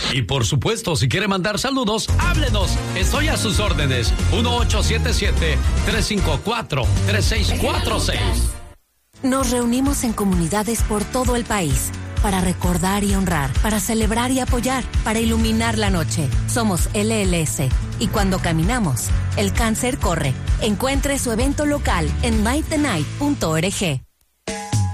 Y por supuesto, si quiere mandar saludos, háblenos. Estoy a sus órdenes. 1877-354-3646. Nos reunimos en comunidades por todo el país para recordar y honrar, para celebrar y apoyar, para iluminar la noche. Somos LLS y cuando caminamos, el cáncer corre. Encuentre su evento local en lightthenight.org.